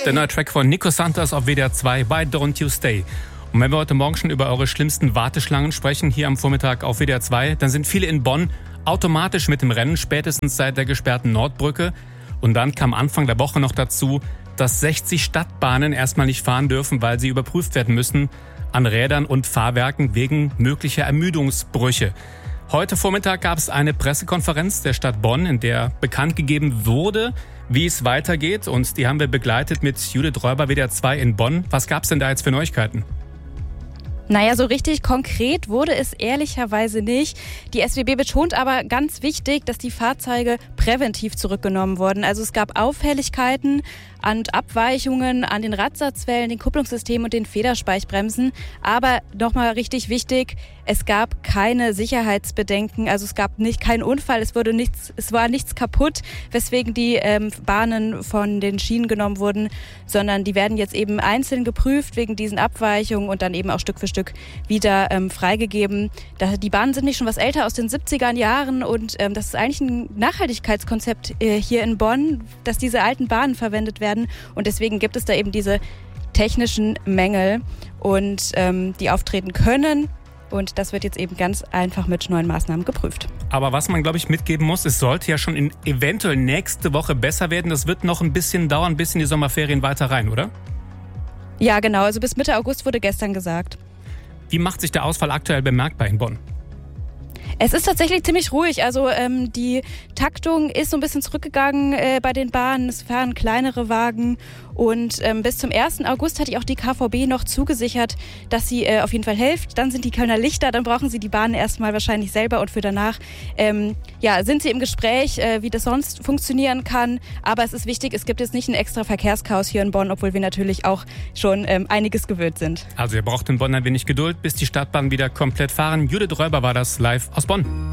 Der neue Track von Nico Santos auf WDR 2, Why Don't You Stay. Und wenn wir heute Morgen schon über eure schlimmsten Warteschlangen sprechen, hier am Vormittag auf WDR 2, dann sind viele in Bonn automatisch mit dem Rennen, spätestens seit der gesperrten Nordbrücke. Und dann kam Anfang der Woche noch dazu, dass 60 Stadtbahnen erstmal nicht fahren dürfen, weil sie überprüft werden müssen an Rädern und Fahrwerken wegen möglicher Ermüdungsbrüche. Heute Vormittag gab es eine Pressekonferenz der Stadt Bonn, in der bekannt gegeben wurde, wie es weitergeht. Und die haben wir begleitet mit Judith Räuber, WDR 2 in Bonn. Was gab es denn da jetzt für Neuigkeiten? Naja, so richtig konkret wurde es ehrlicherweise nicht. Die SWB betont aber ganz wichtig, dass die Fahrzeuge präventiv zurückgenommen wurden. Also es gab Auffälligkeiten und Abweichungen an den Radsatzwellen, den Kupplungssystemen und den Federspeichbremsen. Aber nochmal richtig wichtig, es gab keine Sicherheitsbedenken. Also es gab keinen Unfall, es war nichts kaputt, weswegen die Bahnen von den Schienen genommen wurden, sondern die werden jetzt eben einzeln geprüft wegen diesen Abweichungen und dann eben auch Stück für Stück wieder freigegeben. Die Bahnen sind nicht schon was älter, aus den 70er Jahren, und das ist eigentlich ein Nachhaltigkeitskonzept hier in Bonn, dass diese alten Bahnen verwendet werden, und deswegen gibt es da eben diese technischen Mängel, und die auftreten können. Und das wird jetzt eben ganz einfach mit neuen Maßnahmen geprüft. Aber was man, glaube ich, mitgeben muss, es sollte ja schon eventuell nächste Woche besser werden. Das wird noch ein bisschen dauern, bis in die Sommerferien weiter rein, oder? Ja, genau. Also bis Mitte August wurde gestern gesagt. Wie macht sich der Ausfall aktuell bemerkbar in Bonn? Es ist tatsächlich ziemlich ruhig. Also die Taktung ist so ein bisschen zurückgegangen bei den Bahnen. Es fahren kleinere Wagen. Und bis zum 1. August hat auch die KVB noch zugesichert, dass sie auf jeden Fall hilft. Dann sind die Kölner Lichter, dann brauchen sie die Bahnen erstmal wahrscheinlich selber. Und für danach sind sie im Gespräch, wie das sonst funktionieren kann. Aber es ist wichtig, es gibt jetzt nicht ein extra Verkehrschaos hier in Bonn, obwohl wir natürlich auch schon einiges gewöhnt sind. Also ihr braucht in Bonn ein wenig Geduld, bis die Stadtbahnen wieder komplett fahren. Judith Räuber war das live aus Bonn.